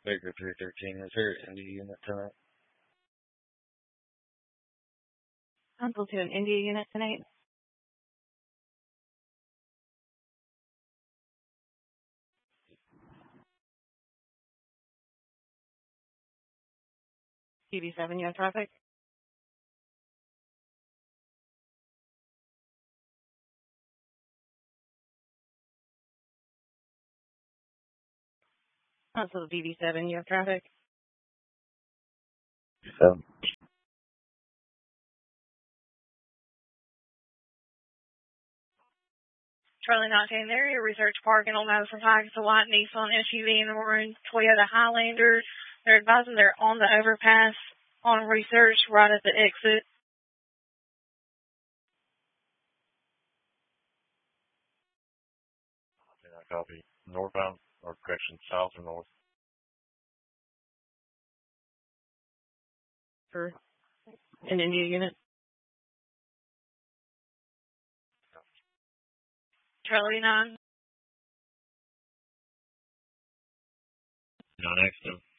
Baker 313, is there an India unit tonight? Council to an India unit tonight. TV7, you have traffic? Council DB7, you have traffic? So. Charlie 19 area, Research Parking on Madison Pike. It's a white Nissan SUV and a maroon Toyota Highlander. They're advising they're on the overpass on Research right at the exit. I copy. Northbound, or correction, south or north? For an India unit. Charlie 9. Non-accident.